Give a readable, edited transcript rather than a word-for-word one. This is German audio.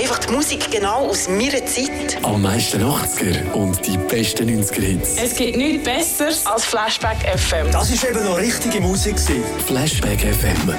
einfach die Musik genau aus meiner Zeit. Am meisten 80er und die besten 90er-Hits. Es gibt nichts Besseres als Flashback FM. Das war eben noch richtige Musik. Flashback FM.